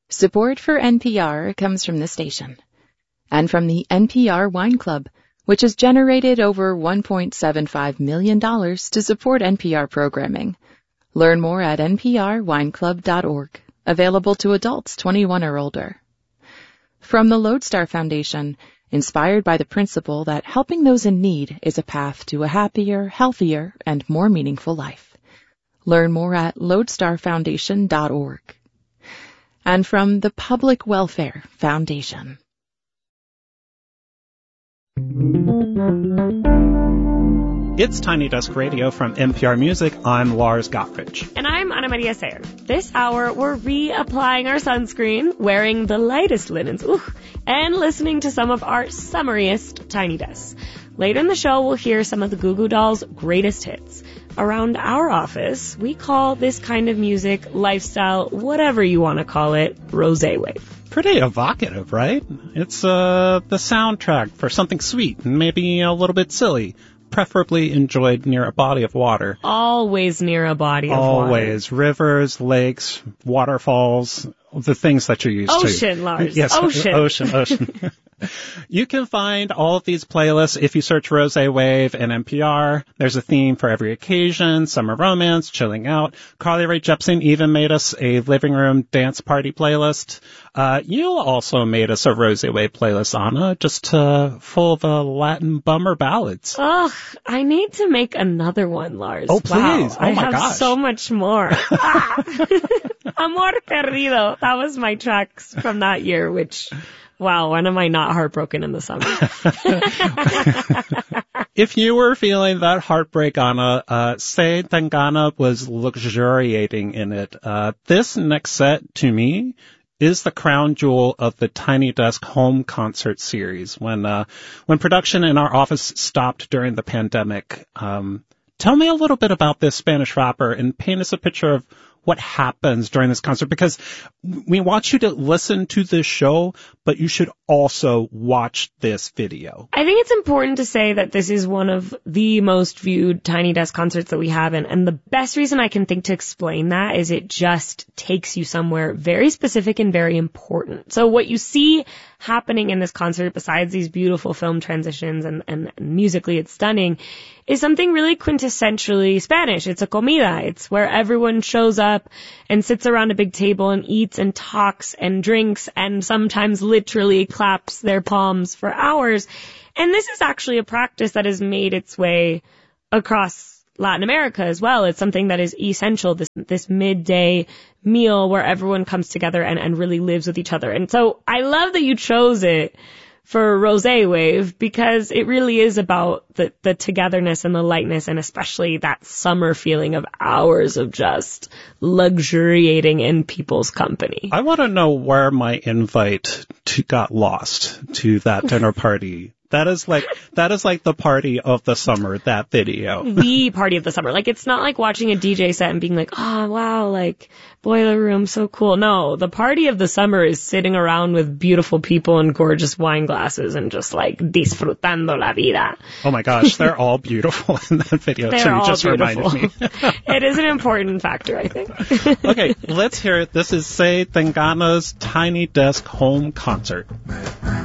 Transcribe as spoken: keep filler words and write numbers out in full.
Support for N P R comes from the station and from the N P R Wine Club, which has generated over one point seven five million dollars to support N P R programming. Learn more at n p r wine club dot org. Available to adults twenty-one or older. From the Lodestar Foundation, inspired by the principle that helping those in need is a path to a happier, healthier, and more meaningful life. Learn more at lodestar foundation dot org. And from the Public Welfare Foundation. It's Tiny Desk Radio from N P R Music. I'm Lars Gottfried. And I'm Ana Maria Sayer. This hour, we're reapplying our sunscreen, wearing the lightest linens, ooh, and listening to some of our summariest Tiny Desks. Later in the show, we'll hear some of the Goo Goo Dolls' greatest hits. Around our office, we call this kind of music, lifestyle, whatever you want to call it, rosé wave. Pretty evocative, right? It's uh, the soundtrack for something sweet and maybe a little bit silly. Preferably enjoyed near a body of water. Always near a body of Always. water. Always. Rivers, lakes, waterfalls, the things that you're used ocean, to. Ocean, Lars. Yes, ocean. Ocean, ocean. You can find all of these playlists if you search Rosé Wave and N P R. There's a theme for every occasion, summer romance, chilling out. Carly Rae Jepsen even made us a living room dance party playlist. Uh, you also made us a Rosé Wave playlist, Anna, just uh, full of uh, Latin bummer ballads. Ugh, I need to make another one, Lars. Oh, please. Wow, oh, I my have gosh. so much more. Amor Perdido. That was my tracks from that year, which... Wow, when am I not heartbroken in the summer? If you were feeling that heartbreak, Anna, uh, Say Tangana was luxuriating in it. Uh, this next set, to me, is the crown jewel of the Tiny Desk home concert series. When, uh, when production in our office stopped during the pandemic, um, tell me a little bit about this Spanish rapper and paint us a picture of what happens during this concert, because we want you to listen to this show, but you should also watch this video. I think it's important to say that this is one of the most viewed Tiny Desk concerts that we have, and, and the best reason I can think to explain that is it just takes you somewhere very specific and very important. So what you see happening in this concert, besides these beautiful film transitions and, and, and musically it's stunning, is something really quintessentially Spanish. It's a comida. It's where everyone shows up and sits around a big table and eats and talks and drinks and sometimes literally claps their palms for hours. And this is actually a practice that has made its way across Latin America as well. It's something that is essential, this this midday meal where everyone comes together and, and really lives with each other. And so I love that you chose it for Rosé Wave, because it really is about the, the togetherness and the lightness, and especially that summer feeling of hours of just luxuriating in people's company. I want to know where my invite to got lost to that dinner party. That is like, that is like the party of the summer, that video. The party of the summer. Like, it's not like watching a D J set and being like, oh, wow, like, Boiler Room, so cool. No, the party of the summer is sitting around with beautiful people and gorgeous wine glasses and just, like, disfrutando la vida. Oh, my gosh, they're all beautiful in that video, they're too. All you just beautiful. reminded me. It is an important factor, I think. Okay, let's hear it. This is Say Tangana's Tiny Desk home concert.